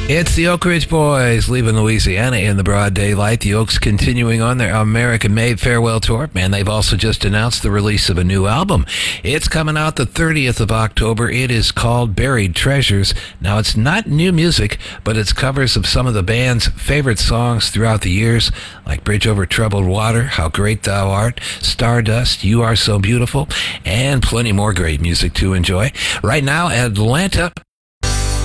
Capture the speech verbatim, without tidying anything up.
It's the Oak Ridge Boys leaving Louisiana in the broad daylight. The Oaks continuing on their American-made farewell tour, and they've also just announced the release of a new album. It's coming out the thirtieth of October. It is called Buried Treasures. Now, it's not new music, but it's covers of some of the band's favorite songs throughout the years, like Bridge Over Troubled Water, How Great Thou Art, Stardust, You Are So Beautiful, and plenty more great music to enjoy. Right now, Atlanta